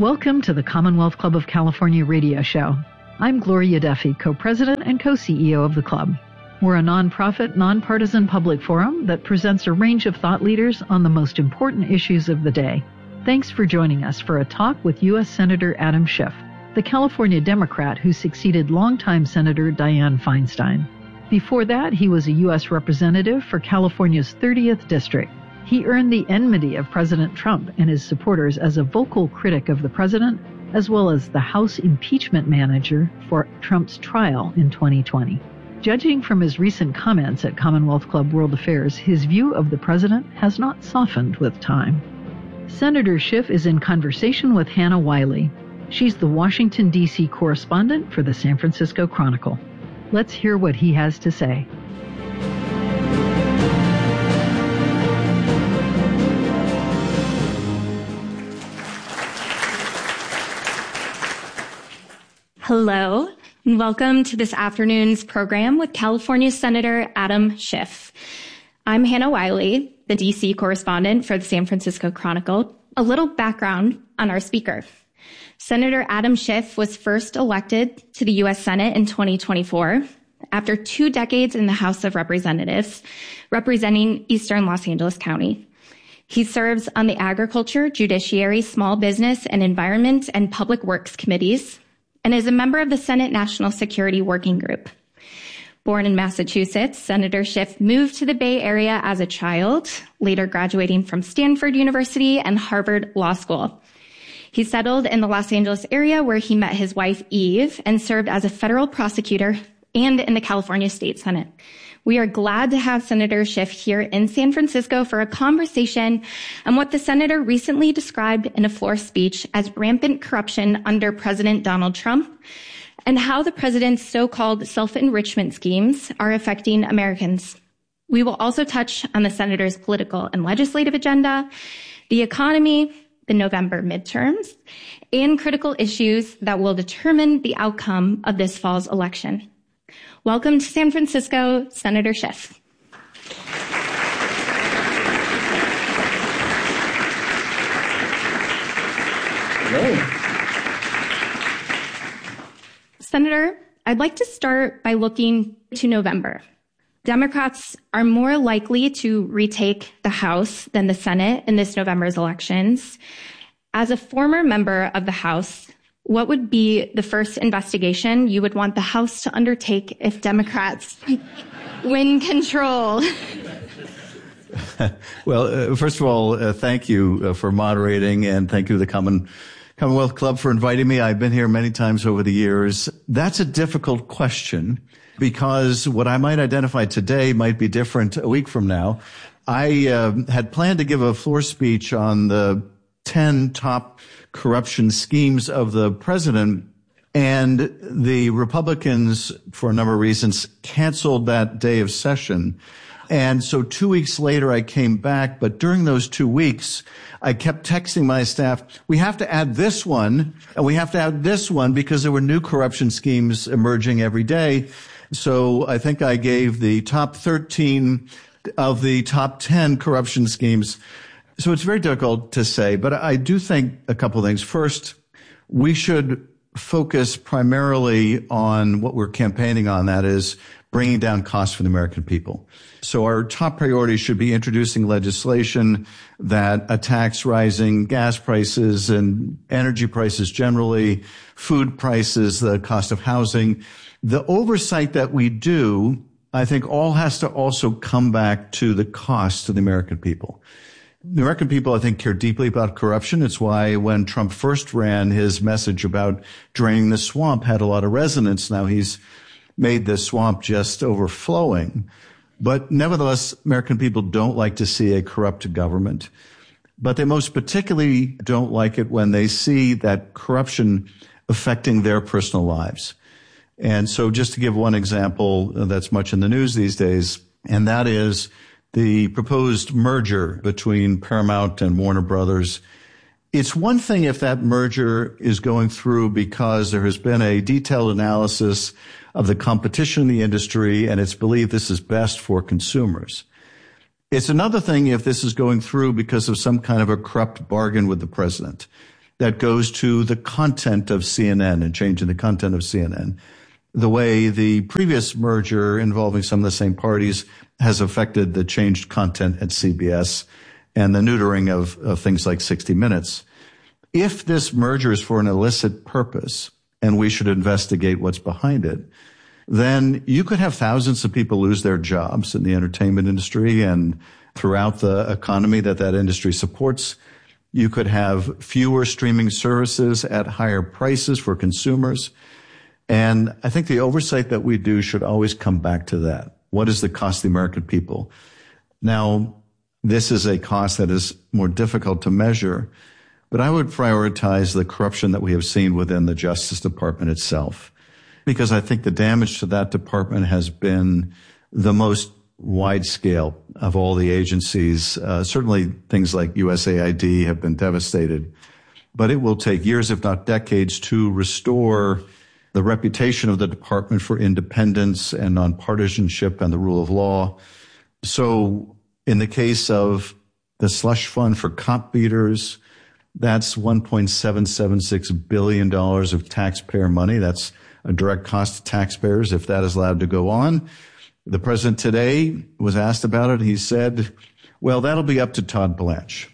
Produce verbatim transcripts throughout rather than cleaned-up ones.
Welcome to the Commonwealth Club of California radio show. I'm Gloria Duffy, co-president and co-C E O of the club. We're a nonprofit, nonpartisan public forum that presents a range of thought leaders on the most important issues of the day. Thanks for joining us for a talk with U S Senator Adam Schiff, the California Democrat who succeeded longtime Senator Dianne Feinstein. Before that, he was a U S representative for California's thirtieth District. He earned the enmity of President Trump and his supporters as a vocal critic of the president, as well as the House impeachment manager for Trump's trial in twenty twenty. Judging from his recent comments at Commonwealth Club World Affairs, his view of the president has not softened with time. Senator Schiff is in conversation with Hannah Wiley. She's the Washington, D C correspondent for the San Francisco Chronicle. Let's hear what he has to say. Hello, and welcome to this afternoon's program with California Senator Adam Schiff. I'm Hannah Wiley, the D C correspondent for the San Francisco Chronicle. A little background on our speaker. Senator Adam Schiff was first elected to the U S Senate in twenty twenty-four after two decades in the House of Representatives, representing Eastern Los Angeles County. He serves on the Agriculture, Judiciary, Small Business, and Environment and Public Works Committees, and is a member of the Senate National Security Working Group. Born in Massachusetts, Senator Schiff moved to the Bay Area as a child, later graduating from Stanford University and Harvard Law School. He settled in the Los Angeles area where he met his wife, Eve, and served as a federal prosecutor and in the California State Senate. We are glad to have Senator Schiff here in San Francisco for a conversation on what the senator recently described in a floor speech as rampant corruption under President Donald Trump, and how the president's so-called self-enrichment schemes are affecting Americans. We will also touch on the senator's political and legislative agenda, the economy, the November midterms, and critical issues that will determine the outcome of this fall's election. Welcome to San Francisco, Senator Schiff. Hello. Senator, I'd like to start by looking to November. Democrats are more likely to retake the House than the Senate in this November's elections. As a former member of the House, what would be the first investigation you would want the House to undertake if Democrats win control? Well, uh, first of all, uh, thank you uh, for moderating, and thank you to the Common, Commonwealth Club for inviting me. I've been here many times over the years. That's a difficult question because what I might identify today might be different a week from now. I uh, had planned to give a floor speech on the ten top corruption schemes of the president, and the Republicans, for a number of reasons, canceled that day of session. And so two weeks later, I came back, but during those two weeks, I kept texting my staff, we have to add this one, and we have to add this one, because there were new corruption schemes emerging every day. So I think I gave the top thirteen of the top ten corruption schemes. So it's very difficult to say, but I do think a couple of things. First, we should focus primarily on what we're campaigning on, that is bringing down costs for the American people. So our top priority should be introducing legislation that attacks rising gas prices and energy prices generally, food prices, the cost of housing. The oversight that we do, I think, all has to also come back to the cost to the American people. The American people, I think, care deeply about corruption. It's why when Trump first ran, his message about draining the swamp had a lot of resonance. Now he's made the swamp just overflowing. But nevertheless, American people don't like to see a corrupt government. But they most particularly don't like it when they see that corruption affecting their personal lives. And so just to give one example that's much in the news these days, and that is the proposed merger between Paramount and Warner Brothers. It's one thing if that merger is going through because there has been a detailed analysis of the competition in the industry and it's believed this is best for consumers. It's another thing if this is going through because of some kind of a corrupt bargain with the president. that goes to the content of C N N and changing the content of C N N, the way the previous merger involving some of the same parties has affected the changed content at C B S and the neutering of, of things like sixty minutes. If this merger is for an illicit purpose and we should investigate what's behind it, then you could have thousands of people lose their jobs in the entertainment industry and throughout the economy that that industry supports. You could have fewer streaming services at higher prices for consumers. And I think the oversight that we do should always come back to that. What is the cost to the American people? Now, this is a cost that is more difficult to measure, but I would prioritize the corruption that we have seen within the Justice Department itself, because I think the damage to that department has been the most wide scale of all the agencies. Uh, certainly things like U S A I D have been devastated, but it will take years, if not decades, to restore the reputation of the department for independence and nonpartisanship and the rule of law. So in the case of the slush fund for cop beaters, that's one point seven seven six billion dollars of taxpayer money. That's a direct cost to taxpayers if that is allowed to go on. The president today was asked about it. He said, well, that'll be up to Todd Blanche.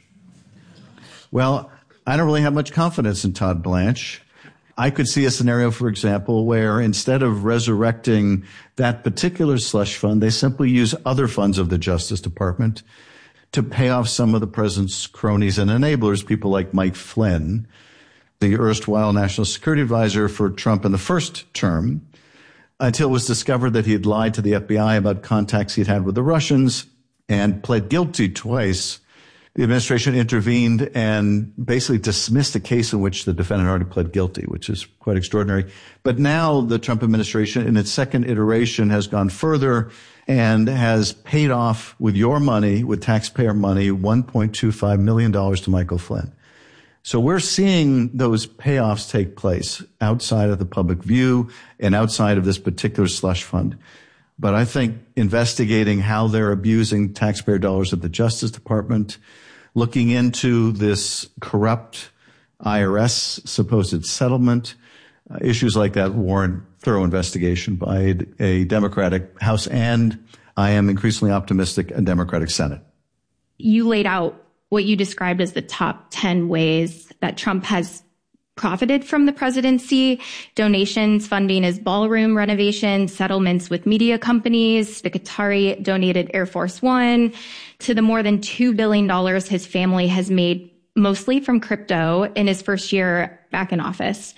Well, I don't really have much confidence in Todd Blanche. I could see a scenario, for example, where instead of resurrecting that particular slush fund, they simply use other funds of the Justice Department to pay off some of the president's cronies and enablers, people like Mike Flynn, the erstwhile national security advisor for Trump in the first term, until it was discovered that he had lied to the F B I about contacts he'd had with the Russians and pled guilty twice. The administration intervened and basically dismissed a case in which the defendant already pled guilty, which is quite extraordinary. But now the Trump administration, in its second iteration, has gone further and has paid off with your money, with taxpayer money, one point two five million dollars to Michael Flynn. So we're seeing those payoffs take place outside of the public view and outside of this particular slush fund. But I think investigating how they're abusing taxpayer dollars at the Justice Department, looking into this corrupt I R S supposed settlement, uh, issues like that warrant thorough investigation by a Democratic House and, I am increasingly optimistic, a Democratic Senate. You laid out what you described as the top ten ways that Trump has profited from the presidency: donations, funding his ballroom renovation, settlements with media companies, the Qatari donated Air Force One, to the more than two billion dollars his family has made mostly from crypto in his first year back in office.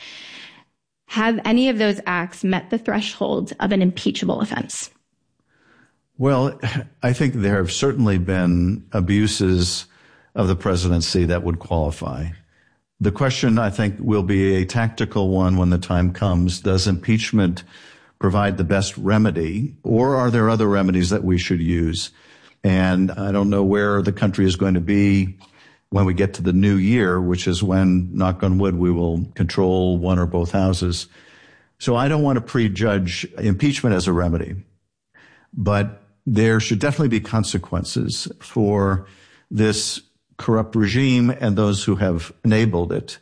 Have any of those acts met the threshold of an impeachable offense? Well, I think there have certainly been abuses of the presidency that would qualify. The question, I think, will be a tactical one when the time comes. Does impeachment provide the best remedy, or are there other remedies that we should use? And I don't know where the country is going to be when we get to the new year, which is when, knock on wood, we will control one or both houses. So I don't want to prejudge impeachment as a remedy, but there should definitely be consequences for this corrupt regime and those who have enabled it.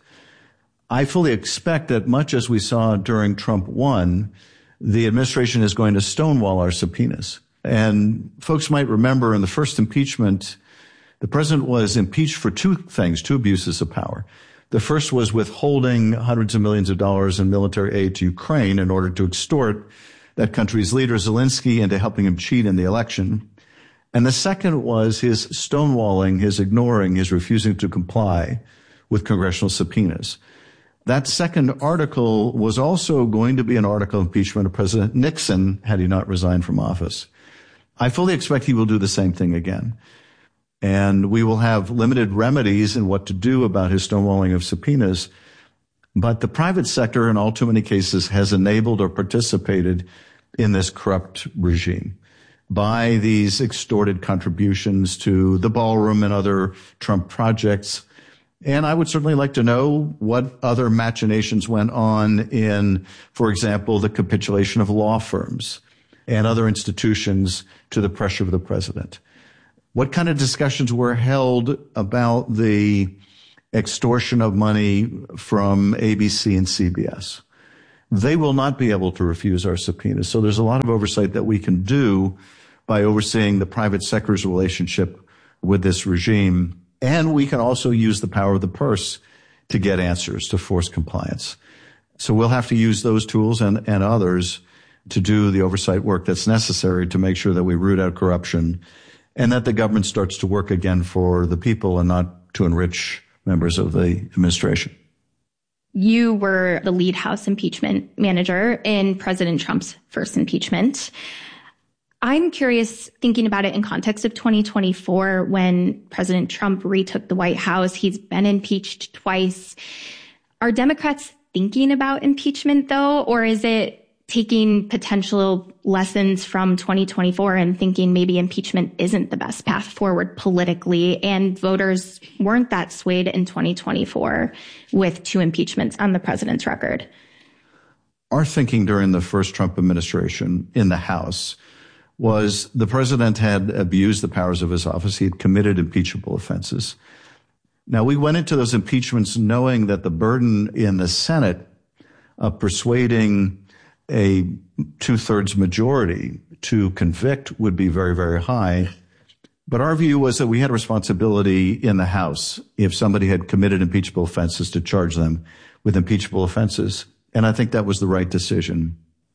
I fully expect that, much as we saw during Trump one, the administration is going to stonewall our subpoenas. And folks might remember in the first impeachment, the president was impeached for two things, two abuses of power. The first was withholding hundreds of millions of dollars in military aid to Ukraine in order to extort that country's leader, Zelensky, into helping him cheat in the election. And the second was his stonewalling, his ignoring, his refusing to comply with congressional subpoenas. That second article was also going to be an article of impeachment of President Nixon had he not resigned from office. I fully expect he will do the same thing again. And we will have limited remedies in what to do about his stonewalling of subpoenas. But the private sector, in all too many cases, has enabled or participated in this corrupt regime by these extorted contributions to the ballroom and other Trump projects. And I would certainly like to know what other machinations went on in, for example, the capitulation of law firms and other institutions to the pressure of the president. What kind of discussions were held about the extortion of money from A B C and C B S. They will not be able to refuse our subpoenas. So there's a lot of oversight that we can do by overseeing the private sector's relationship with this regime. And we can also use the power of the purse to get answers, to force compliance. So we'll have to use those tools and, and others to do the oversight work that's necessary to make sure that we root out corruption and that the government starts to work again for the people and not to enrich members of the administration. You were the lead House impeachment manager in President Trump's first impeachment. I'm curious, thinking about it in context of twenty twenty-four, when President Trump retook the White House, he's been impeached twice. Are Democrats thinking about impeachment, though, or is it taking potential lessons from twenty twenty-four and thinking maybe impeachment isn't the best path forward politically, and voters weren't that swayed in twenty twenty-four with two impeachments on the president's record? Our thinking during the first Trump administration in the House was the president had abused the powers of his office. He had committed impeachable offenses. Now, we went into those impeachments knowing that the burden in the Senate of persuading a two-thirds majority to convict would be very, very high. But our view was that we had a responsibility in the House, if somebody had committed impeachable offenses, to charge them with impeachable offenses. And I think that was the right decision.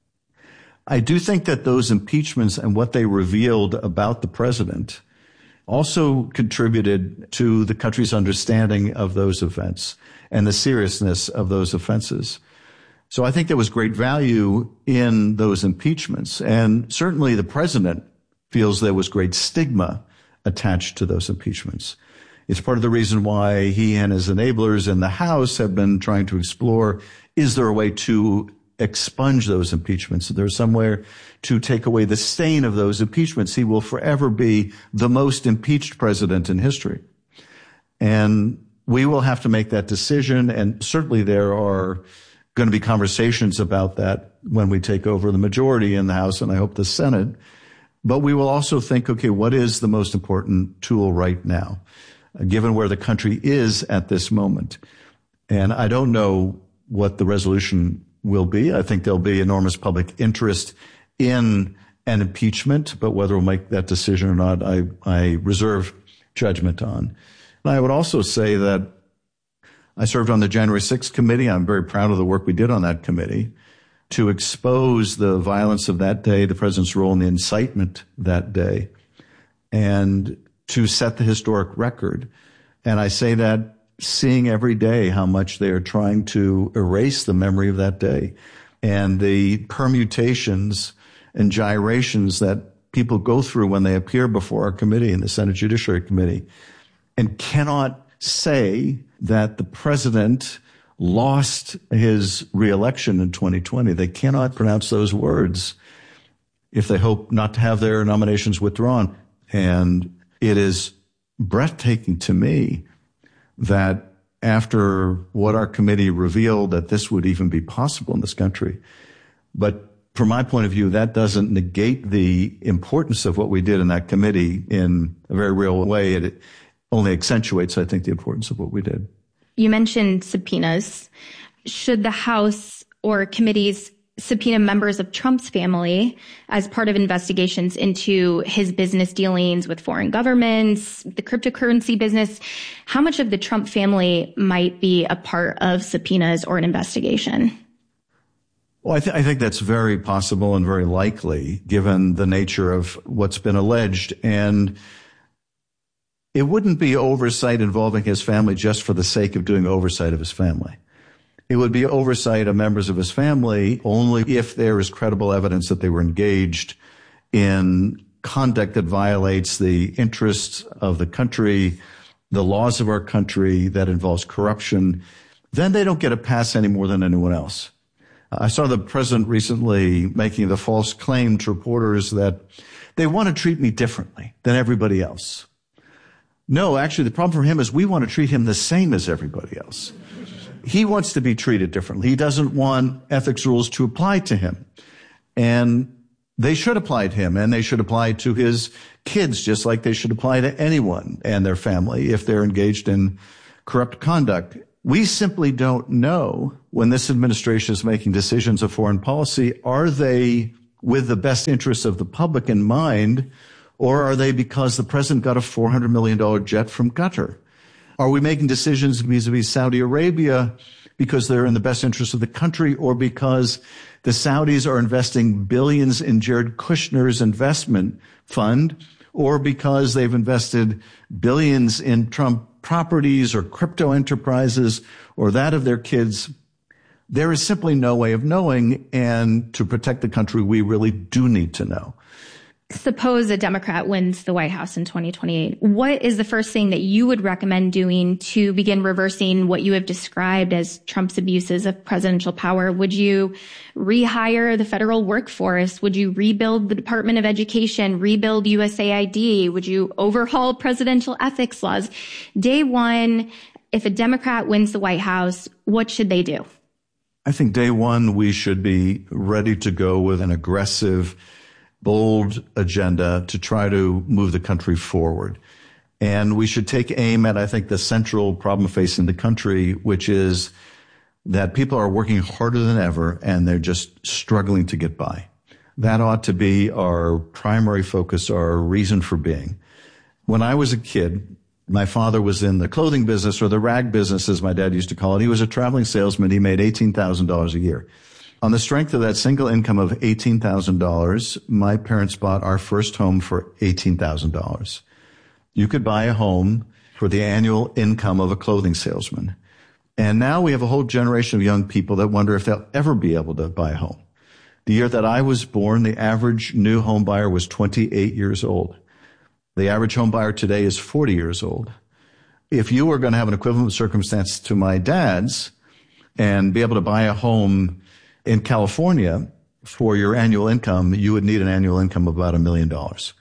I do think that those impeachments and what they revealed about the president also contributed to the country's understanding of those events and the seriousness of those offenses. So I think there was great value in those impeachments. And certainly the president feels there was great stigma attached to those impeachments. It's part of the reason why he and his enablers in the House have been trying to explore, is there a way to expunge those impeachments? Is there somewhere to take away the stain of those impeachments? He will forever be the most impeached president in history. And we will have to make that decision. And certainly there are going to be conversations about that when we take over the majority in the House and I hope the Senate. But we will also think, okay, what is the most important tool right now, given where the country is at this moment? And I don't know what the resolution will be. I think there'll be enormous public interest in an impeachment, but whether we'll make that decision or not, I, I reserve judgment on. And I would also say that I served on the January sixth committee. I'm very proud of the work we did on that committee to expose the violence of that day, the president's role in the incitement that day, and to set the historic record. And I say that seeing every day how much they are trying to erase the memory of that day and the permutations and gyrations that people go through when they appear before our committee in the Senate Judiciary Committee, and cannot say that the president lost his reelection in twenty twenty. They cannot pronounce those words if they hope not to have their nominations withdrawn. And it is breathtaking to me that after what our committee revealed, that this would even be possible in this country. But from my point of view, that doesn't negate the importance of what we did in that committee in a very real way. It only accentuates, I think, the importance of what we did. You mentioned subpoenas. Should the House or committees subpoena members of Trump's family as part of investigations into his business dealings with foreign governments, the cryptocurrency business? How much of the Trump family might be a part of subpoenas or an investigation? Well, I, th- I think that's very possible and very likely, given the nature of what's been alleged. And it wouldn't be oversight involving his family just for the sake of doing oversight of his family. It would be oversight of members of his family only if there is credible evidence that they were engaged in conduct that violates the interests of the country, the laws of our country, that involves corruption. Then they don't get a pass any more than anyone else. I saw the president recently making the false claim to reporters that they want to treat me differently than everybody else. No, actually, the problem for him is we want to treat him the same as everybody else. He wants to be treated differently. He doesn't want ethics rules to apply to him. And they should apply to him, and they should apply to his kids, just like they should apply to anyone and their family if they're engaged in corrupt conduct. We simply don't know when this administration is making decisions of foreign policy, are they with the best interests of the public in mind, or are they because the president got a four hundred million dollars jet from Qatar? Are we making decisions vis-a-vis Saudi Arabia because they're in the best interest of the country, or because the Saudis are investing billions in Jared Kushner's investment fund, or because they've invested billions in Trump properties or crypto enterprises or that of their kids? There is simply no way of knowing, and to protect the country, we really do need to know. Suppose a Democrat wins the White House in twenty twenty-eight. What is the first thing that you would recommend doing to begin reversing what you have described as Trump's abuses of presidential power? Would you rehire the federal workforce? Would you rebuild the Department of Education, rebuild U S A I D? Would you overhaul presidential ethics laws? Day one, if a Democrat wins the White House, what should they do? I think day one, we should be ready to go with an aggressive, bold agenda to try to move the country forward. And we should take aim at, I think, the central problem facing the country, which is that people are working harder than ever and they're just struggling to get by. That ought to be our primary focus, our reason for being. When I was a kid, my father was in the clothing business, or the rag business, as my dad used to call it. He was a traveling salesman. He made eighteen thousand dollars a year. On the strength of that single income of eighteen thousand dollars, my parents bought our first home for eighteen thousand dollars. You could buy a home for the annual income of a clothing salesman. And now we have a whole generation of young people that wonder if they'll ever be able to buy a home. The year that I was born, the average new home buyer was twenty-eight years old. The average home buyer today is forty years old. If you were going to have an equivalent circumstance to my dad's and be able to buy a home in California for your annual income, you would need an annual income of about a million dollars.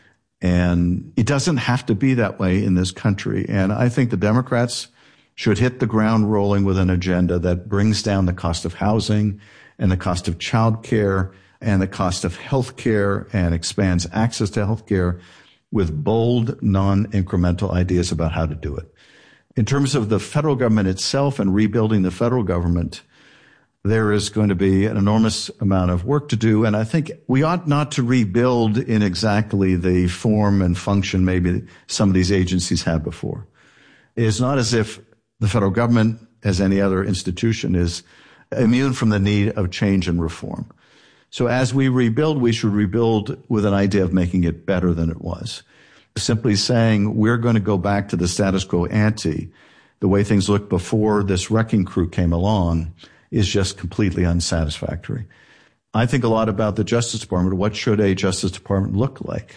And it doesn't have to be that way in this country. And I think the Democrats should hit the ground rolling with an agenda that brings down the cost of housing and the cost of child care and the cost of health care and expands access to health care with bold, non-incremental ideas about how to do it. In terms of the federal government itself and rebuilding the federal government, there is going to be an enormous amount of work to do. And I think we ought not to rebuild in exactly the form and function maybe some of these agencies had before. It is not as if the federal government, as any other institution, is immune from the need of change and reform. So as we rebuild, we should rebuild with an idea of making it better than it was. Simply saying we're going to go back to the status quo ante, the way things looked before this wrecking crew came along, is just completely unsatisfactory. I think a lot about the Justice Department. What should a Justice Department look like?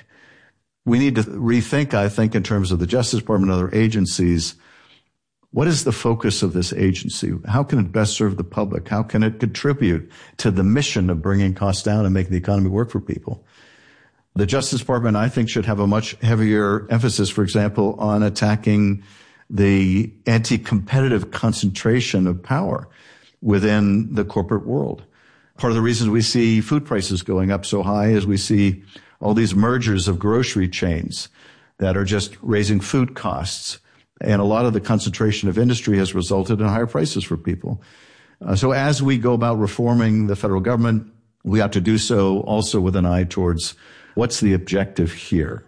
We need to rethink, I think, in terms of the Justice Department and other agencies, what is the focus of this agency? How can it best serve the public? How can it contribute to the mission of bringing costs down and making the economy work for people? The Justice Department, I think, should have a much heavier emphasis, for example, on attacking the anti-competitive concentration of power within the corporate world. Part of the reason we see food prices going up so high is we see all these mergers of grocery chains that are just raising food costs. And a lot of the concentration of industry has resulted in higher prices for people. Uh, so as we go about reforming the federal government, we ought to do so also with an eye towards what's the objective here.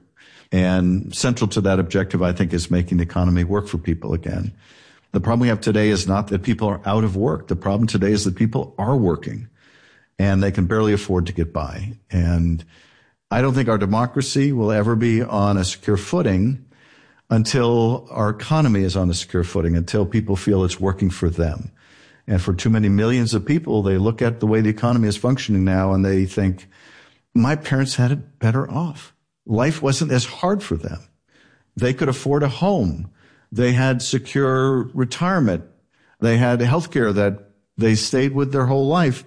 And central to that objective, I think, is making the economy work for people again. The problem we have today is not that people are out of work. The problem today is that people are working and they can barely afford to get by. And I don't think our democracy will ever be on a secure footing until our economy is on a secure footing, until people feel it's working for them. And for too many millions of people, they look at the way the economy is functioning now and they think, my parents had it better off. Life wasn't as hard for them. They could afford a home. They had secure retirement. They had health care that they stayed with their whole life.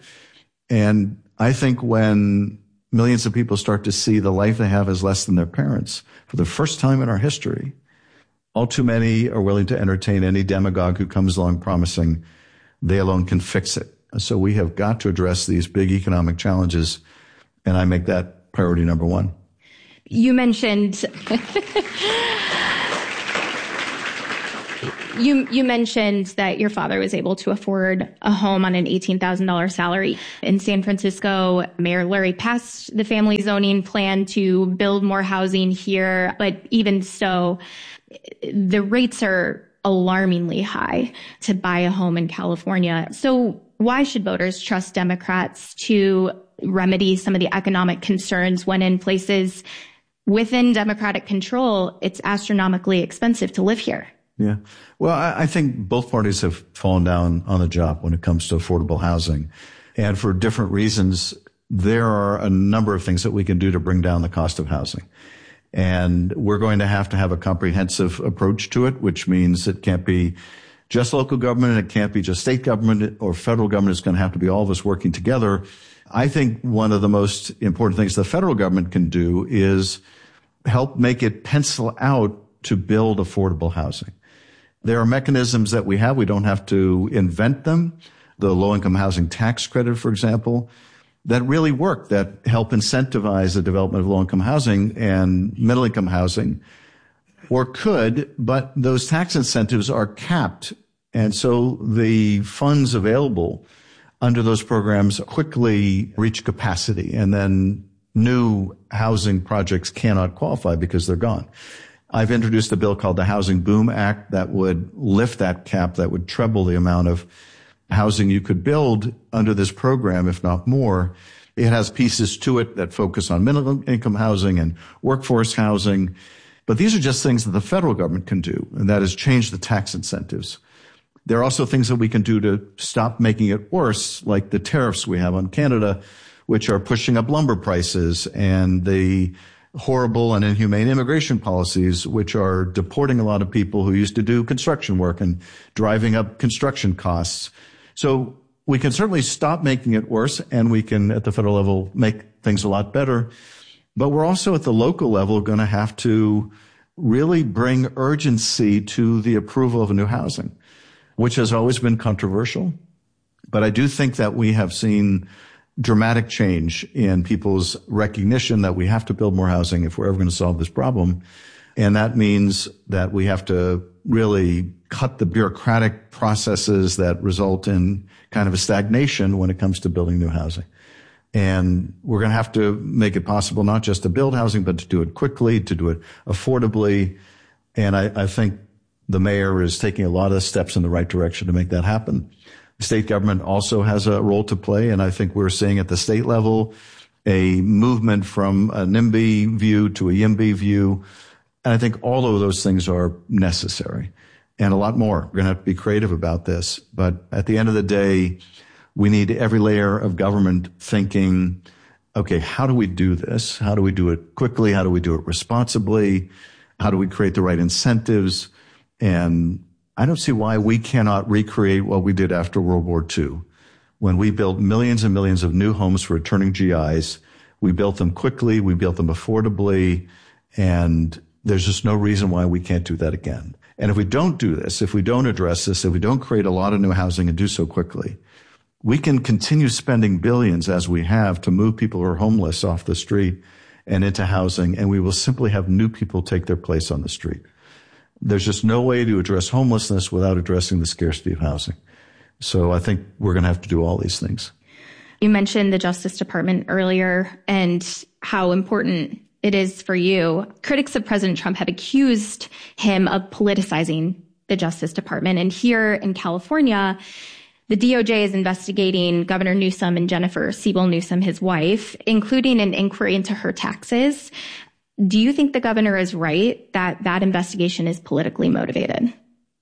And I think when millions of people start to see the life they have as less than their parents for the first time in our history, all too many are willing to entertain any demagogue who comes along promising they alone can fix it. So we have got to address these big economic challenges, and I make that priority number one. You mentioned You you mentioned that your father was able to afford a home on an eighteen thousand dollars salary. In San Francisco, Mayor Lurie passed the family zoning plan to build more housing here. But even so, the rates are alarmingly high to buy a home in California. So why should voters trust Democrats to remedy some of the economic concerns when in places within Democratic control, it's astronomically expensive to live here? Yeah. Well, I, I think both parties have fallen down on the job when it comes to affordable housing. And for different reasons, there are a number of things that we can do to bring down the cost of housing. And we're going to have to have a comprehensive approach to it, which means it can't be just local government, and it can't be just state government or federal government. It's going to have to be all of us working together. I think one of the most important things the federal government can do is help make it pencil out to build affordable housing. There are mechanisms that we have. We don't have to invent them. The low-income housing tax credit, for example, that really work, that help incentivize the development of low-income housing and middle-income housing, or could, but those tax incentives are capped. And so the funds available under those programs quickly reach capacity, and then new housing projects cannot qualify because they're gone. I've introduced a bill called the Housing Boom Act that would lift that cap, that would treble the amount of housing you could build under this program, if not more. It has pieces to it that focus on middle income housing and workforce housing. But these are just things that the federal government can do, and that is change the tax incentives. There are also things that we can do to stop making it worse, like the tariffs we have on Canada, which are pushing up lumber prices, and the horrible and inhumane immigration policies, which are deporting a lot of people who used to do construction work and driving up construction costs. So we can certainly stop making it worse, and we can, at the federal level, make things a lot better. But we're also at the local level going to have to really bring urgency to the approval of new housing, which has always been controversial. But I do think that we have seen dramatic change in people's recognition that we have to build more housing if we're ever going to solve this problem. And that means that we have to really cut the bureaucratic processes that result in kind of a stagnation when it comes to building new housing. And we're going to have to make it possible not just to build housing, but to do it quickly, to do it affordably. And I, I think the mayor is taking a lot of steps in the right direction to make that happen. The state government also has a role to play, and I think we're seeing at the state level a movement from a NIMBY view to a YIMBY view. And I think all of those things are necessary, and a lot more. We're going to have to be creative about this. But at the end of the day, we need every layer of government thinking, okay, how do we do this? How do we do it quickly? How do we do it responsibly? How do we create the right incentives? And I don't see why we cannot recreate what we did after World War Two, when we built millions and millions of new homes for returning G Is. We built them quickly. We built them affordably. And there's just no reason why we can't do that again. And if we don't do this, if we don't address this, if we don't create a lot of new housing and do so quickly, we can continue spending billions as we have to move people who are homeless off the street and into housing, and we will simply have new people take their place on the street. There's just no way to address homelessness without addressing the scarcity of housing. So I think we're going to have to do all these things. You mentioned the Justice Department earlier and how important it is for you. Critics of President Trump have accused him of politicizing the Justice Department. And here in California, the D O J is investigating Governor Newsom and Jennifer Siebel Newsom, his wife, including an inquiry into her taxes. Do you think the governor is right that that investigation is politically motivated?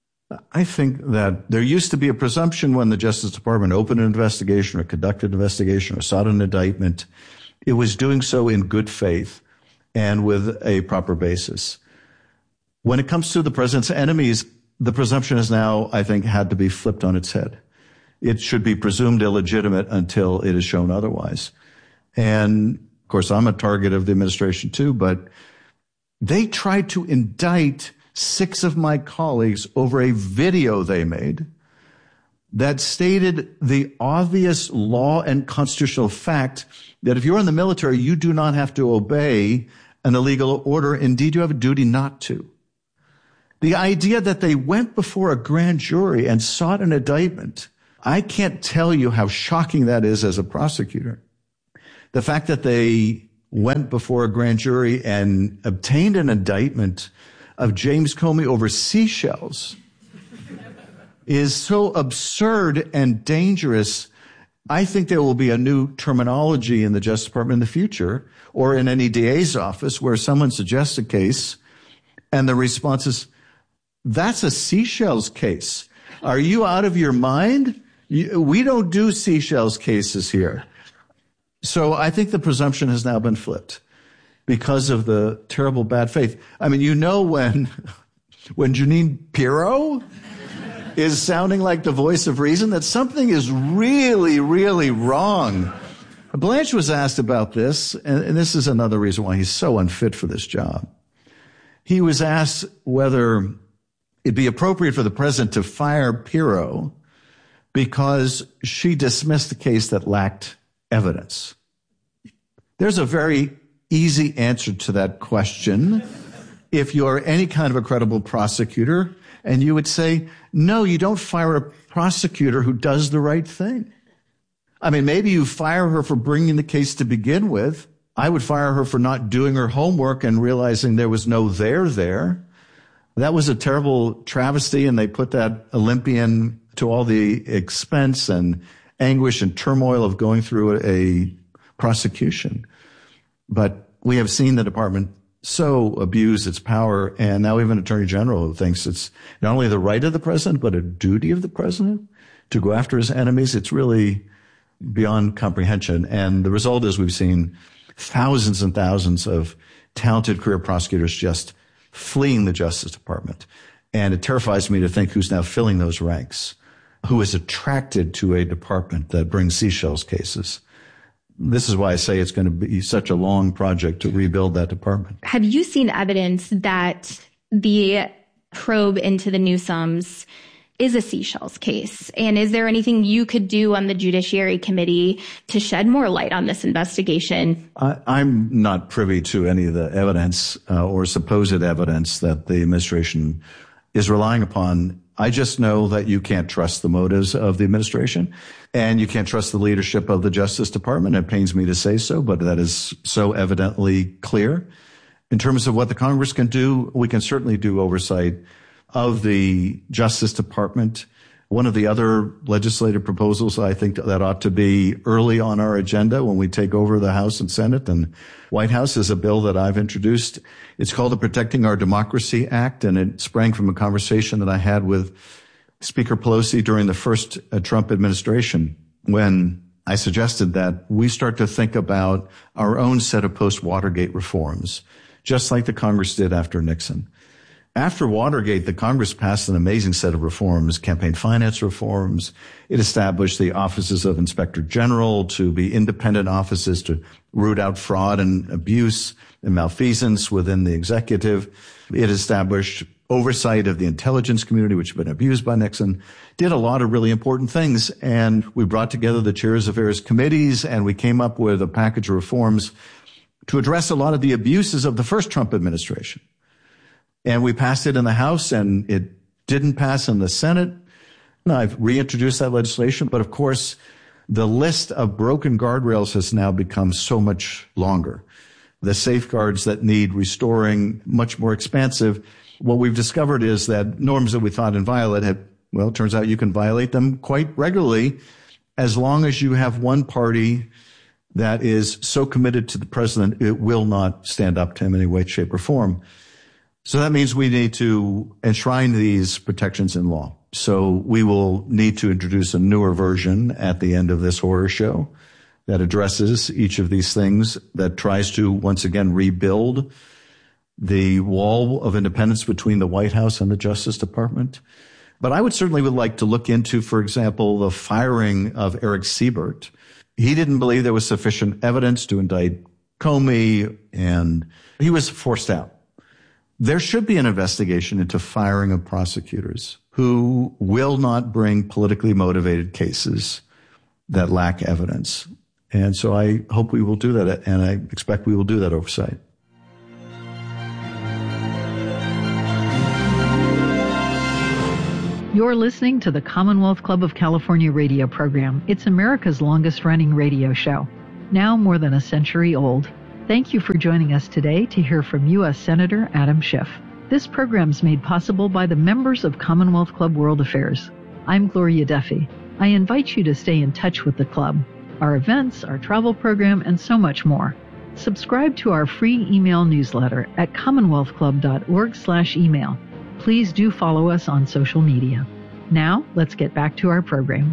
I think that there used to be a presumption when the Justice Department opened an investigation or conducted an investigation or sought an indictment, it was doing so in good faith and with a proper basis. When it comes to the president's enemies, the presumption has now, I think, had to be flipped on its head. It should be presumed illegitimate until it is shown otherwise. And of course, I'm a target of the administration too, but they tried to indict six of my colleagues over a video they made that stated the obvious law and constitutional fact that if you're in the military, you do not have to obey an illegal order. Indeed, you have a duty not to. The idea that they went before a grand jury and sought an indictment, I can't tell you how shocking that is as a prosecutor. The fact that they went before a grand jury and obtained an indictment of James Comey over seashells is so absurd and dangerous. I think there will be a new terminology in the Justice Department in the future, or in any D A's office, where someone suggests a case and the response is, that's a seashells case. Are you out of your mind? You, we don't do seashells cases here. So I think the presumption has now been flipped because of the terrible bad faith. I mean, you know, when, when Jeanine Pirro is sounding like the voice of reason, that something is really, really wrong. Blanche was asked about this, and, and this is another reason why he's so unfit for this job. He was asked whether it'd be appropriate for the president to fire Pirro because she dismissed a case that lacked evidence. There's a very easy answer to that question if you're any kind of a credible prosecutor, and you would say, no, you don't fire a prosecutor who does the right thing. I mean, maybe you fire her for bringing the case to begin with. I would fire her for not doing her homework and realizing there was no there there. That was a terrible travesty, and they put that Olympian to all the expense and anguish and turmoil of going through a, a prosecution. But we have seen the department so abuse its power, and now we have an attorney general who thinks it's not only the right of the president, but a duty of the president to go after his enemies. It's really beyond comprehension. And the result is we've seen thousands and thousands of talented career prosecutors just fleeing the Justice Department. And it terrifies me to think who's now filling those ranks, who is attracted to a department that brings seashells cases. This is why I say it's going to be such a long project to rebuild that department. Have you seen evidence that the probe into the Newsomes is a seashells case? And is there anything you could do on the Judiciary Committee to shed more light on this investigation? I, I'm not privy to any of the evidence uh, or supposed evidence that the administration is relying upon. I just know that you can't trust the motives of the administration, and you can't trust the leadership of the Justice Department. It pains me to say so, but that is so evidently clear. In terms of what the Congress can do, we can certainly do oversight of the Justice Department. One of the other legislative proposals I think that ought to be early on our agenda when we take over the House and Senate and White House is a bill that I've introduced. It's called the Protecting Our Democracy Act, and it sprang from a conversation that I had with Speaker Pelosi during the first uh, Trump administration, when I suggested that we start to think about our own set of post-Watergate reforms, just like the Congress did after Nixon. After Watergate, the Congress passed an amazing set of reforms, campaign finance reforms. It established the offices of Inspector General to be independent offices to root out fraud and abuse and malfeasance within the executive. It established oversight of the intelligence community, which had been abused by Nixon, did a lot of really important things. And we brought together the chairs of various committees, and we came up with a package of reforms to address a lot of the abuses of the first Trump administration. And we passed it in the House, and it didn't pass in the Senate. And I've reintroduced that legislation. But of course, the list of broken guardrails has now become so much longer. The safeguards that need restoring much more expansive. What we've discovered is that norms that we thought inviolate have, well, it turns out you can violate them quite regularly as long as you have one party that is so committed to the president, it will not stand up to him in any way, shape, or form. So that means we need to enshrine these protections in law. So we will need to introduce a newer version at the end of this horror show that addresses each of these things, that tries to once again rebuild the wall of independence between the White House and the Justice Department. But I would certainly would like to look into, for example, the firing of Eric Siebert. He didn't believe there was sufficient evidence to indict Comey, and he was forced out. There should be an investigation into firing of prosecutors who will not bring politically motivated cases that lack evidence. And so I hope we will do that, and I expect we will do that oversight. You're listening to the Commonwealth Club of California radio program. It's America's longest-running radio show, now more than a century old. Thank you for joining us today to hear from U S Senator Adam Schiff. This program is made possible by the members of Commonwealth Club World Affairs. I'm Gloria Duffy. I invite you to stay in touch with the club, our events, our travel program, and so much more. Subscribe to our free email newsletter at commonwealth club dot org slash email. Please do follow us on social media. Now, let's get back to our program.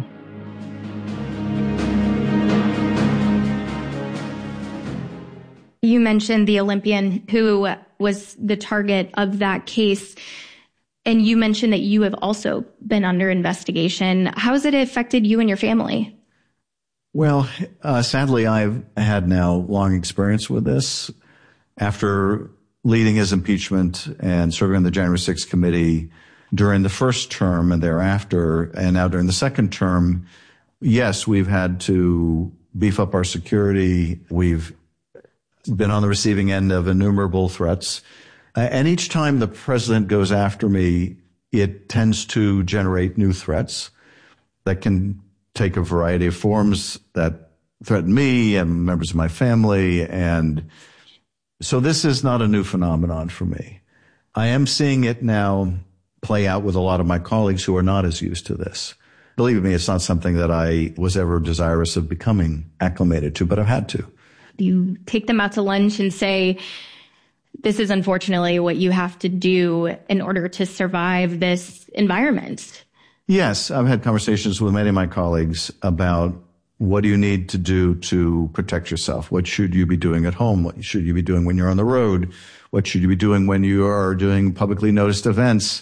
You mentioned the Olympian who was the target of that case, and you mentioned that you have also been under investigation. How has it affected you and your family? Well, uh, sadly, I've had now long experience with this. After leading his impeachment and serving on the January sixth committee during the first term and thereafter, and now during the second term, yes, we've had to beef up our security. We've been on the receiving end of innumerable threats. Uh, and each time the president goes after me, it tends to generate new threats that can take a variety of forms that threaten me and members of my family. And so this is not a new phenomenon for me. I am seeing it now play out with a lot of my colleagues who are not as used to this. Believe me, it's not something that I was ever desirous of becoming acclimated to, but I've had to. You take them out to lunch and say, this is unfortunately what you have to do in order to survive this environment. Yes, I've had conversations with many of my colleagues about what do you need to do to protect yourself? What should you be doing at home? What should you be doing when you're on the road? What should you be doing when you are doing publicly noticed events?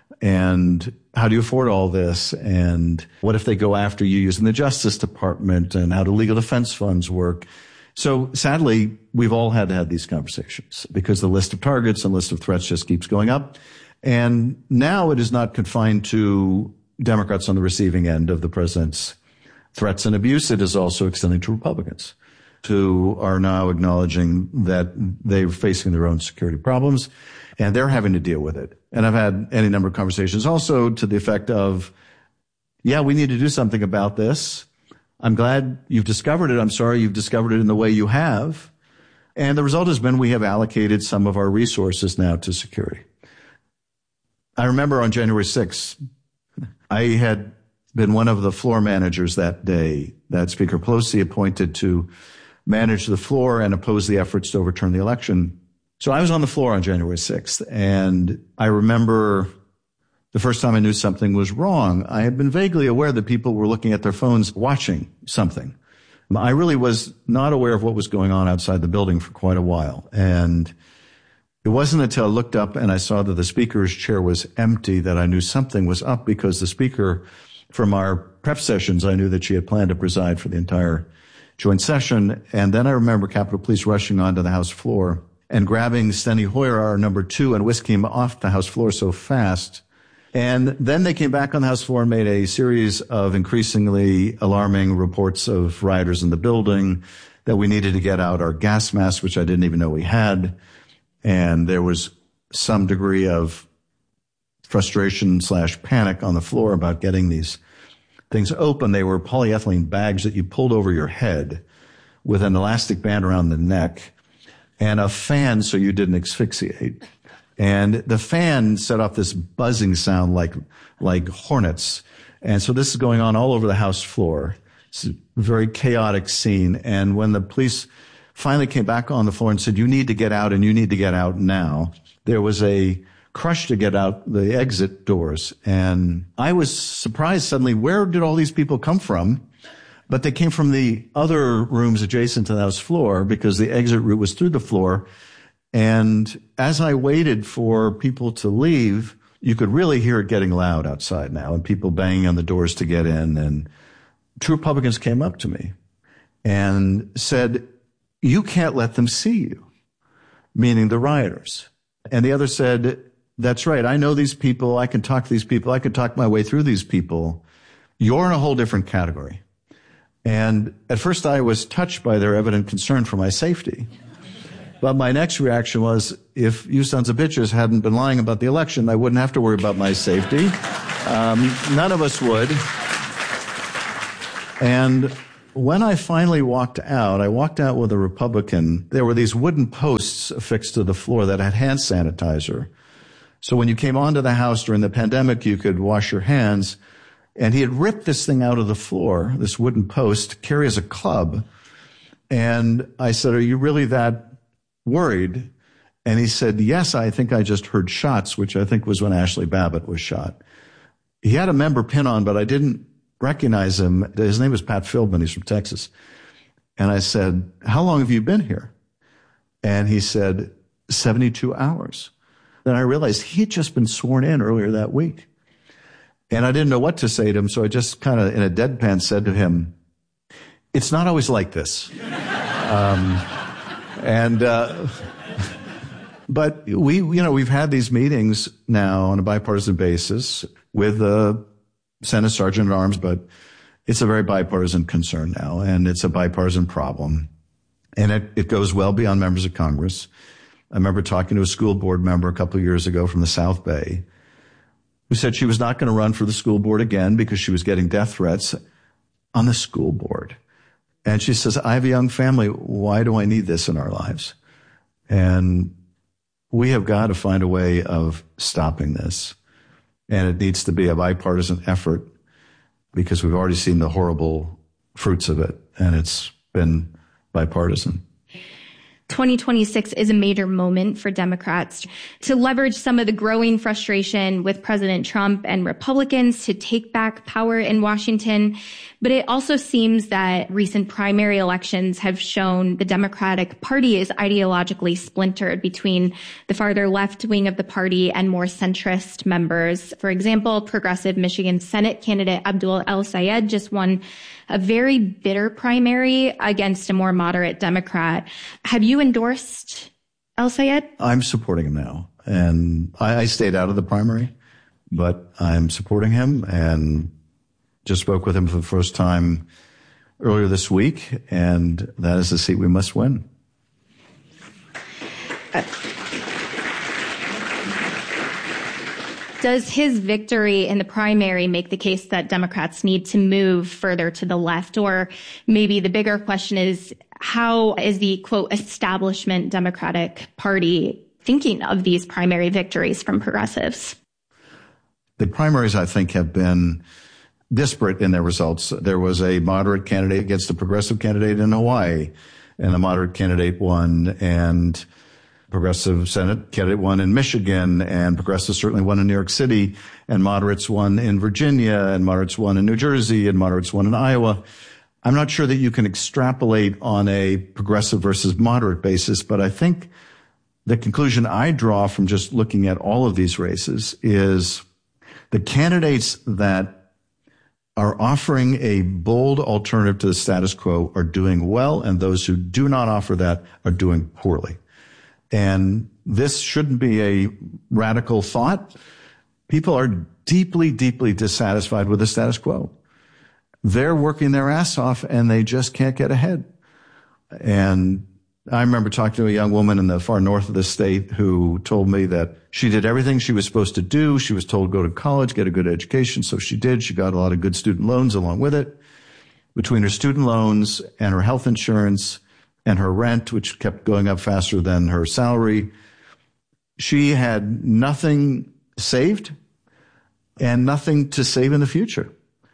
And how do you afford all this? And what if they go after you using the Justice Department? And how do legal defense funds work? So sadly, we've all had to have these conversations because the list of targets and list of threats just keeps going up. And now it is not confined to Democrats on the receiving end of the president's threats and abuse. It is also extending to Republicans who are now acknowledging that they're facing their own security problems and they're having to deal with it. And I've had any number of conversations also to the effect of, yeah, we need to do something about this. I'm glad you've discovered it. I'm sorry you've discovered it in the way you have. And the result has been we have allocated some of our resources now to security. I remember on January sixth, I had been one of the floor managers that day that Speaker Pelosi appointed to manage the floor and oppose the efforts to overturn the election. So I was on the floor on January sixth, and I remember the first time I knew something was wrong. I had been vaguely aware that people were looking at their phones watching something. I really was not aware of what was going on outside the building for quite a while. And it wasn't until I looked up and I saw that the speaker's chair was empty that I knew something was up, because the speaker, from our prep sessions, I knew that she had planned to preside for the entire joint session. And then I remember Capitol Police rushing onto the House floor and grabbing Steny Hoyer, our number two, and whisking him off the House floor so fast. And then they came back on the House floor and made a series of increasingly alarming reports of rioters in the building, that we needed to get out our gas masks, which I didn't even know we had. And there was some degree of frustration slash panic on the floor about getting these things open. They were polyethylene bags that you pulled over your head with an elastic band around the neck and a fan so you didn't asphyxiate. And the fan set off this buzzing sound like, like hornets. And so this is going on all over the House floor. It's a very chaotic scene. And when the police finally came back on the floor and said, you need to get out and you need to get out now, there was a crush to get out the exit doors. And I was surprised suddenly, where did all these people come from? But they came from the other rooms adjacent to the House floor, because the exit route was through the floor. And as I waited for people to leave, you could really hear it getting loud outside now, and people banging on the doors to get in. And two Republicans came up to me and said, you can't let them see you, meaning the rioters. And the other said, that's right, I know these people, I can talk to these people, I can talk my way through these people. You're in a whole different category. And at first I was touched by their evident concern for my safety. But my next reaction was, if you sons of bitches hadn't been lying about the election, I wouldn't have to worry about my safety. Um, none of us would. And when I finally walked out, I walked out with a Republican. There were these wooden posts affixed to the floor that had hand sanitizer. So when you came onto the house during the pandemic, you could wash your hands. And he had ripped this thing out of the floor, this wooden post, to carry as a club. And I said, "Are you really that worried?" And he said, "Yes, I think I just heard shots," which I think was when Ashley Babbitt was shot. He had a member pin on, but I didn't recognize him. His name was Pat Philbin. He's from Texas. And I said, "How long have you been here?" And he said, seventy-two hours. Then I realized he'd just been sworn in earlier that week. And I didn't know what to say to him, so I just kind of, in a deadpan, said to him, "It's not always like this." um, and, uh, but we, you know, we've had these meetings now on a bipartisan basis with the Senate Sergeant at Arms, but it's a very bipartisan concern now, and it's a bipartisan problem. And it, it goes well beyond members of Congress. I remember talking to a school board member a couple of years ago from the South Bay who said she was not going to run for the school board again because she was getting death threats on the school board. And she says, "I have a young family. Why do I need this in our lives?" And we have got to find a way of stopping this. And it needs to be a bipartisan effort because we've already seen the horrible fruits of it, and it's been bipartisan. twenty twenty-six is a major moment for Democrats to leverage some of the growing frustration with President Trump and Republicans to take back power in Washington. But it also seems that recent primary elections have shown the Democratic Party is ideologically splintered between the farther left wing of the party and more centrist members. For example, progressive Michigan Senate candidate Abdul El-Sayed just won a very bitter primary against a more moderate Democrat. Have you endorsed El-Sayed? I'm supporting him now. And I, I stayed out of the primary, but I'm supporting him and just spoke with him for the first time earlier this week. And that is the seat we must win. Uh, Does his victory in the primary make the case that Democrats need to move further to the left? Or maybe the bigger question is, how is the, quote, establishment Democratic Party thinking of these primary victories from progressives? The primaries, I think, have been disparate in their results. There was a moderate candidate against a progressive candidate in Hawaii, and the moderate candidate won, and progressive Senate candidate won in Michigan, and progressives certainly won in New York City, and moderates won in Virginia, and moderates won in New Jersey, and moderates won in Iowa. I'm not sure that you can extrapolate on a progressive versus moderate basis, but I think the conclusion I draw from just looking at all of these races is the candidates that are offering a bold alternative to the status quo are doing well, and those who do not offer that are doing poorly. And this shouldn't be a radical thought. People are deeply, deeply dissatisfied with the status quo. They're working their ass off and they just can't get ahead. And I remember talking to a young woman in the far north of the state who told me that she did everything she was supposed to do. She was told to go to college, get a good education. So she did. She got a lot of good student loans along with it. Between her student loans and her health insurance and her rent, which kept going up faster than her salary, she had nothing saved and nothing to save in the future.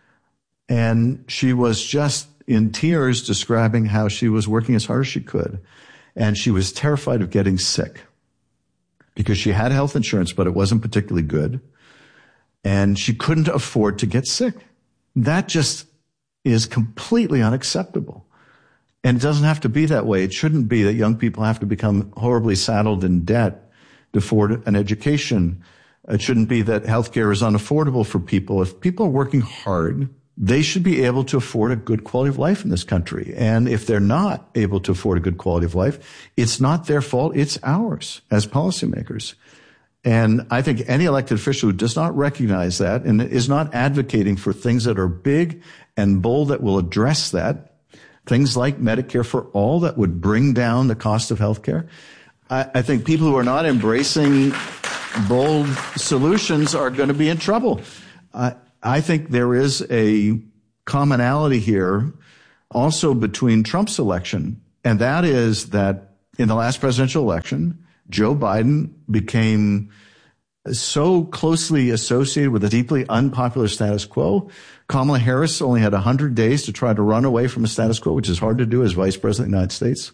And she was just in tears describing how she was working as hard as she could. And she was terrified of getting sick because she had health insurance, but it wasn't particularly good. And she couldn't afford to get sick. That just is completely unacceptable. And it doesn't have to be that way. It shouldn't be that young people have to become horribly saddled in debt to afford an education. It shouldn't be that healthcare is unaffordable for people. If people are working hard, they should be able to afford a good quality of life in this country. And if they're not able to afford a good quality of life, it's not their fault. It's ours as policymakers. And I think any elected official who does not recognize that and is not advocating for things that are big and bold that will address that, things like Medicare for all that would bring down the cost of healthcare. I, I think people who are not embracing bold solutions are going to be in trouble. I, I think there is a commonality here also between Trump's election, and that is that in the last presidential election, Joe Biden became so closely associated with a deeply unpopular status quo. Kamala Harris only had one hundred days to try to run away from a status quo, which is hard to do as vice president of the United States.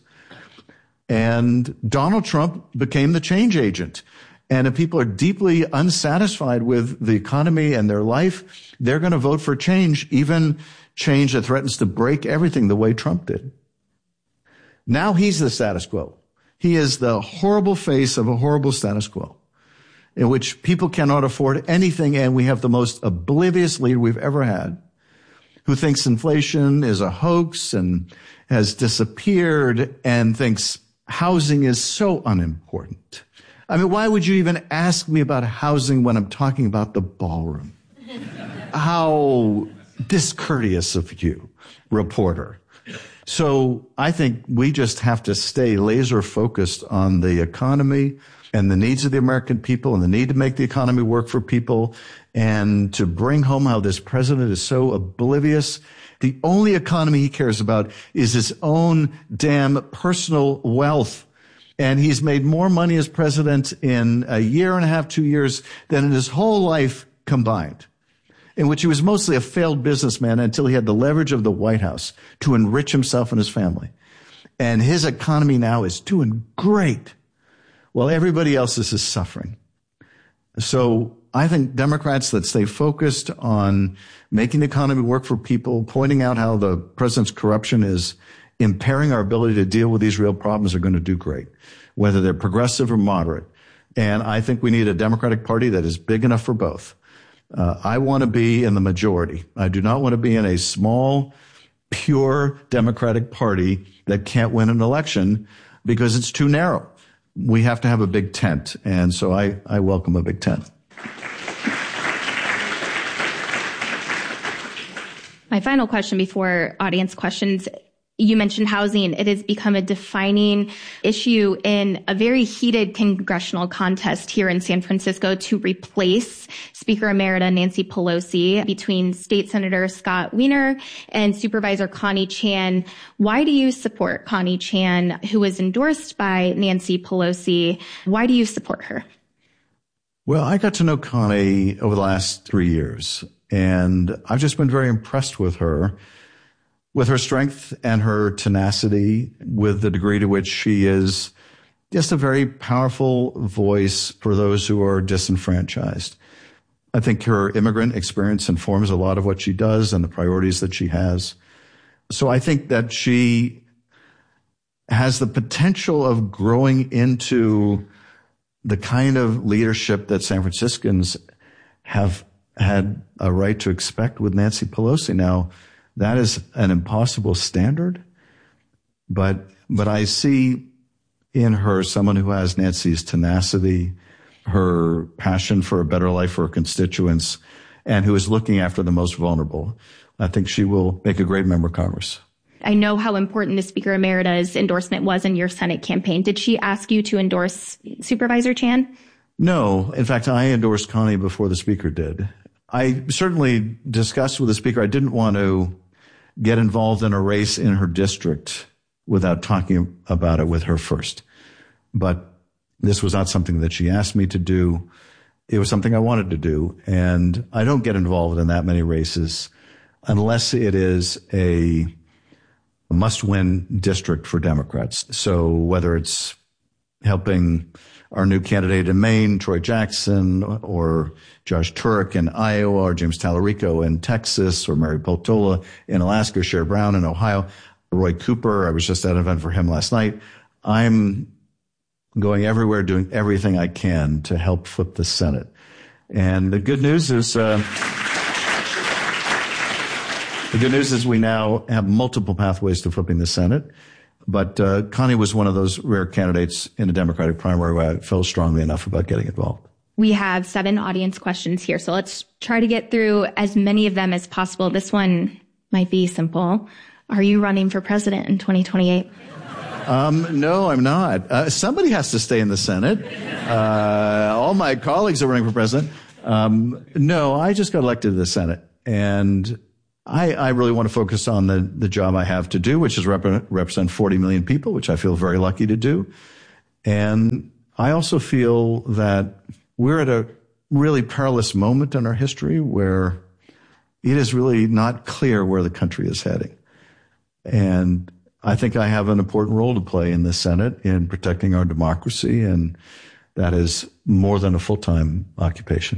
And Donald Trump became the change agent. And if people are deeply unsatisfied with the economy and their life, they're going to vote for change, even change that threatens to break everything the way Trump did. Now he's the status quo. He is the horrible face of a horrible status quo in which people cannot afford anything, and we have the most oblivious leader we've ever had who thinks inflation is a hoax and has disappeared and thinks housing is so unimportant. I mean, why would you even ask me about housing when I'm talking about the ballroom? How discourteous of you, reporter. So I think we just have to stay laser focused on the economy and the needs of the American people and the need to make the economy work for people and to bring home how this president is so oblivious. The only economy he cares about is his own damn personal wealth. And he's made more money as president in a year and a half, two years than in his whole life combined, in which he was mostly a failed businessman until he had the leverage of the White House to enrich himself and his family. And his economy now is doing great, while everybody else's is suffering. So I think Democrats that stay focused on making the economy work for people, pointing out how the president's corruption is impairing our ability to deal with these real problems, are going to do great, whether they're progressive or moderate. And I think we need a Democratic Party that is big enough for both. Uh, I want to be in the majority. I do not want to be in a small, pure Democratic Party that can't win an election because it's too narrow. We have to have a big tent. And so I, I welcome a big tent. My final question before audience questions. You mentioned housing. It has become a defining issue in a very heated congressional contest here in San Francisco to replace Speaker Emerita Nancy Pelosi between State Senator Scott Wiener and Supervisor Connie Chan. Why do you support Connie Chan, who was endorsed by Nancy Pelosi? Why do you support her? Well, I got to know Connie over the last three years, and I've just been very impressed with her. With her strength and her tenacity, with the degree to which she is just a very powerful voice for those who are disenfranchised. I think her immigrant experience informs a lot of what she does and the priorities that she has. So I think that she has the potential of growing into the kind of leadership that San Franciscans have had a right to expect with Nancy Pelosi. Now, that is an impossible standard, but but I see in her someone who has Nancy's tenacity, her passion for a better life for her constituents, and who is looking after the most vulnerable. I think she will make a great member of Congress. I know how important the Speaker Emerita's endorsement was in your Senate campaign. Did she ask you to endorse Supervisor Chan? No. In fact, I endorsed Connie before the Speaker did. I certainly discussed with the Speaker. I didn't want to get involved in a race in her district without talking about it with her first. But this was not something that she asked me to do. It was something I wanted to do. And I don't get involved in that many races unless it is a must-win district for Democrats. So whether it's helping our new candidate in Maine, Troy Jackson, or Josh Turek in Iowa, or James Tallarico in Texas, or Mary Peltola in Alaska, Sher Brown in Ohio, Roy Cooper. I was just at an event for him last night. I'm going everywhere, doing everything I can to help flip the Senate. And the good news is, uh, the good news is we now have multiple pathways to flipping the Senate. But uh, Connie was one of those rare candidates in a Democratic primary where I felt strongly enough about getting involved. We have seven audience questions here, so let's try to get through as many of them as possible. This one might be simple. Are you running for president in twenty twenty-eight? Um, no, I'm not. Uh, somebody has to stay in the Senate. Uh, all my colleagues are running for president. Um, no, I just got elected to the Senate, and I, I really want to focus on the, the job I have to do, which is rep- represent forty million people, which I feel very lucky to do. And I also feel that we're at a really perilous moment in our history where it is really not clear where the country is heading. And I think I have an important role to play in the Senate in protecting our democracy, and that is more than a full-time occupation.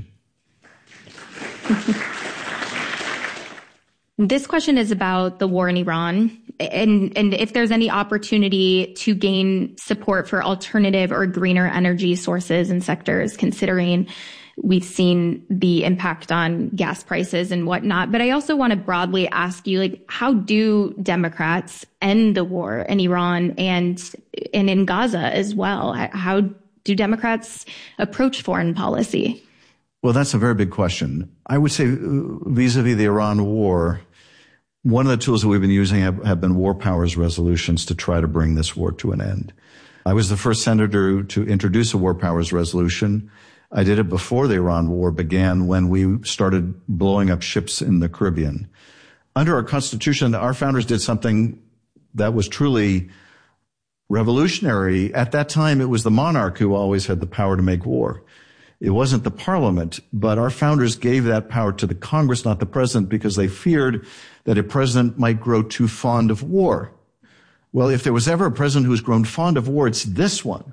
This question is about the war in Iran and, and if there's any opportunity to gain support for alternative or greener energy sources and sectors, considering we've seen the impact on gas prices and whatnot. But I also want to broadly ask you, like, how do Democrats end the war in Iran and, and in Gaza as well? How do Democrats approach foreign policy? Well, that's a very big question. I would say vis-a-vis the Iran war, one of the tools that we've been using have, have been war powers resolutions to try to bring this war to an end. I was the first senator to introduce a war powers resolution. I did it before the Iran war began, when we started blowing up ships in the Caribbean. Under our Constitution, our founders did something that was truly revolutionary. At that time, it was the monarch who always had the power to make war. It wasn't the parliament, but our founders gave that power to the Congress, not the president, because they feared that a president might grow too fond of war. Well, if there was ever a president who's grown fond of war, it's this one.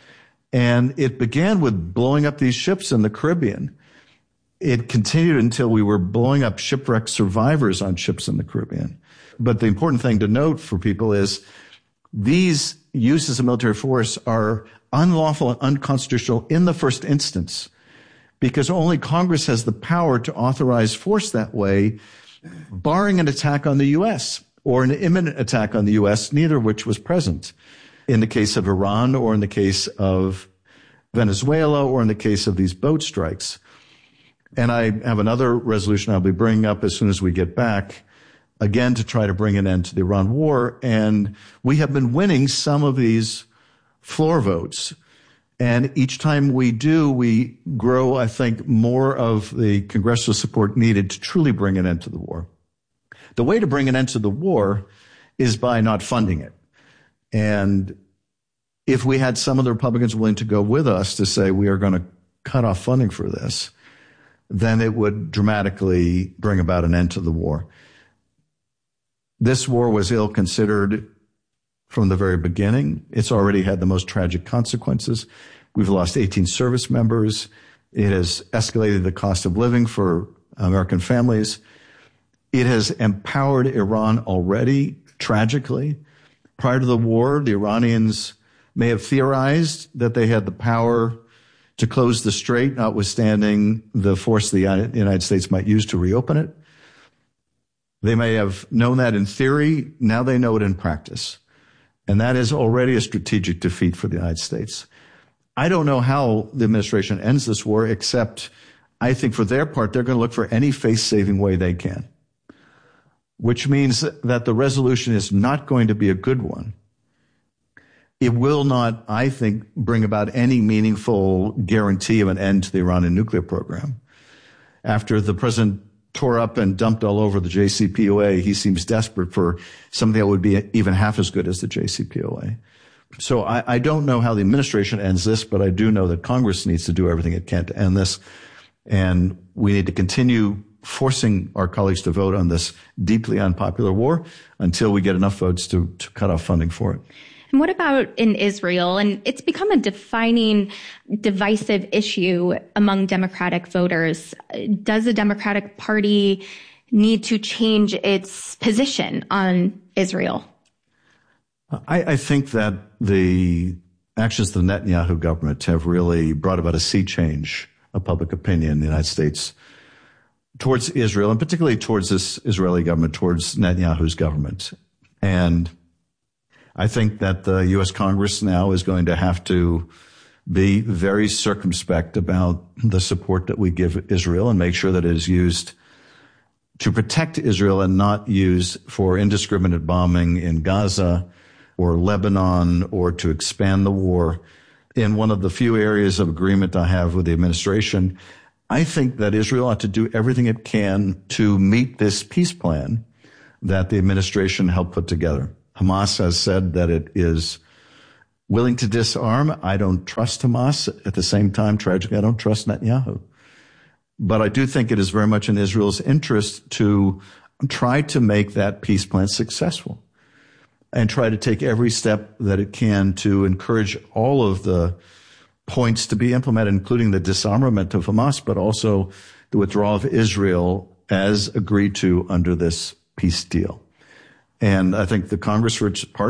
And it began with blowing up these ships in the Caribbean. It continued until we were blowing up shipwreck survivors on ships in the Caribbean. But the important thing to note for people is these uses of military force are unlawful and unconstitutional in the first instance, because only Congress has the power to authorize force that way, barring an attack on the U S or an imminent attack on the U S, neither of which was present in the case of Iran or in the case of Venezuela or in the case of these boat strikes. And I have another resolution I'll be bringing up as soon as we get back, again, to try to bring an end to the Iran war. And we have been winning some of these floor votes. And each time we do, we grow, I think, more of the congressional support needed to truly bring an end to the war. The way to bring an end to the war is by not funding it. And if we had some of the Republicans willing to go with us to say we are going to cut off funding for this, then it would dramatically bring about an end to the war. This war was ill-considered from the very beginning. It's already had the most tragic consequences. We've lost eighteen service members. It has escalated the cost of living for American families. It has empowered Iran already, tragically. Prior to the war, the Iranians may have theorized that they had the power to close the strait, notwithstanding the force the United States might use to reopen it. They may have known that in theory. Now they know it in practice. And that is already a strategic defeat for the United States. I don't know how the administration ends this war, except I think for their part, they're going to look for any face-saving way they can, which means that the resolution is not going to be a good one. It will not, I think, bring about any meaningful guarantee of an end to the Iranian nuclear program. After the president tore up and dumped all over the J C P O A, he seems desperate for something that would be even half as good as the J C P O A. So I, I don't know how the administration ends this, but I do know that Congress needs to do everything it can to end this. And we need to continue forcing our colleagues to vote on this deeply unpopular war until we get enough votes to, to cut off funding for it. And what about in Israel? And it's become a defining, divisive issue among Democratic voters. Does the Democratic Party need to change its position on Israel? I, I think that the actions of the Netanyahu government have really brought about a sea change of public opinion in the United States towards Israel, and particularly towards this Israeli government, towards Netanyahu's government. And I think that the U S Congress now is going to have to be very circumspect about the support that we give Israel and make sure that it is used to protect Israel and not used for indiscriminate bombing in Gaza or Lebanon or to expand the war. In one of the few areas of agreement I have with the administration, I think that Israel ought to do everything it can to meet this peace plan that the administration helped put together. Hamas has said that it is willing to disarm. I don't trust Hamas. At the same time, tragically, I don't trust Netanyahu. But I do think it is very much in Israel's interest to try to make that peace plan successful and try to take every step that it can to encourage all of the points to be implemented, including the disarmament of Hamas, but also the withdrawal of Israel as agreed to under this peace deal. And I think the Congress, for its part,